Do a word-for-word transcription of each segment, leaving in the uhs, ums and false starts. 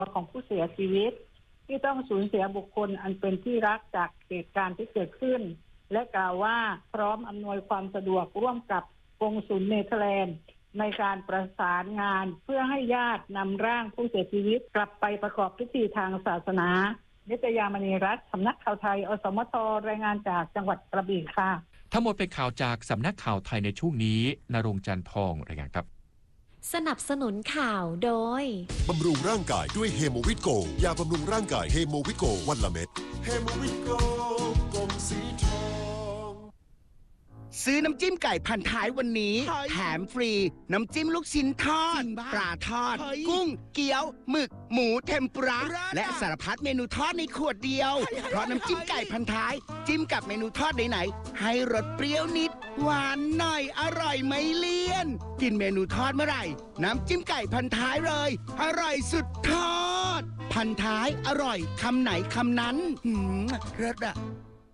ของผู้เสียชีวิตที่ต้องสูญเสียบุคคลอันเป็นที่รักจากเหตุการณ์ที่เกิดขึ้นและกล่าวว่าพร้อมอำนวยความสะดวกร่วมกับกงสุลเนเธอร์แลนด์ในการประสานงานเพื่อให้ญาตินำร่างผู้เสียชีวิตกลับไปประกอบพิธีทางศาสนานิตยามณีรัตน์สำนักข่าวไทยอสมทรายงานจากจังหวัดกระบี่ค่ะทั้งหมดเป็นข่าวจากสำนักข่าวไทยในช่วงนี้ณรงค์จันทร์ทองรายงานครับสนับสนุนข่าวโดยบำรุงร่างกายด้วยเฮโมวิตโกยาบำรุงร่างกายเฮโมวิตโกวันละเม็ดเฮโมวิตโกกลมสีทองซื้อน้ำจิ้มไก่พันท้ายวันนี้แถมฟรีน้ำจิ้มลูกชิ้นทอดปลาทอดกุ้งเกี๊ยวหมึกหมูเทมปุระและสารพัดเมนูทอดในขวดเดียวเพราะน้ำจิ้มไก่พันท้ายจิ้มกับเมนูทอดไหนๆให้รสเปรี้ยวนิดหวานหน่อยอร่อยไม่เลี่ยนกินเมนูทอดเมื่อไหร่น้ำจิ้มไก่พันท้ายเลยอร่อยสุดทอดพันท้ายอร่อยคำไหนคำนั้นหืมเลิศอะ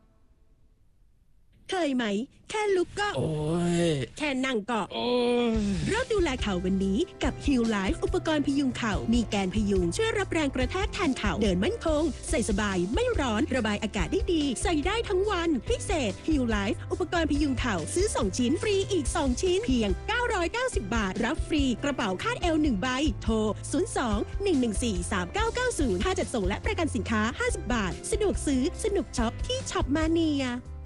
เคยไหมแค่ลุกก็โอ้ยแค่นั่งก็โอ้ยเริ่มดูแลเข่าวันนี้กับ Heal Life อุปกรณ์พยุงเข่ามีแกนพยุงช่วยรับแรงกระแทกแทนเข่าเดินมั่นคงใส่สบายไม่ร้อนระบายอากาศได้ดีใส่ได้ทั้งวันพิเศษ Heal Life อุปกรณ์พยุงเข่าซื้อสองชิ้นฟรีอีกสองชิ้นเพียงเก้าร้อยเก้าสิบบาทรับฟรีกระเป๋าคาดเอวหนึ่งใบโทรศูนย์ สอง หนึ่ง หนึ่ง สี่ สาม เก้า เก้า ศูนย์ค่าจัดส่งและประกันสินค้าห้าสิบบาทสะดวกซื้อสนุกช็อปที่ช็อปมาเนีย